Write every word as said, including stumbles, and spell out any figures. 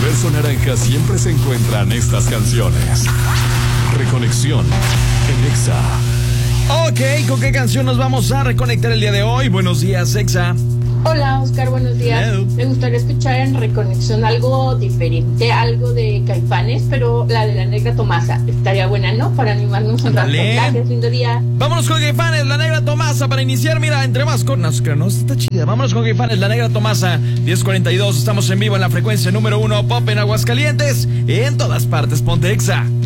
universo naranja siempre se encuentran estas canciones. Reconexión en Exa. Ok, ¿con qué canción nos vamos a reconectar el día de hoy? Buenos días, Exa. Hola, Oscar, buenos días. Hello. Me gustaría escuchar en Reconexión algo diferente, algo de Caifanes, pero la de la Negra Tomasa. Estaría buena, ¿no? Para animarnos un rato. Dale. Gracias, lindo día. Vámonos con Caifanes, La Negra Tomasa, para iniciar, mira, entre más cornas, que no está chida. Vámonos con Caifanes, La Negra Tomasa, diez cuarenta y dos, estamos en vivo en la frecuencia número uno, Pop en Aguascalientes, en todas partes, ponte Exa.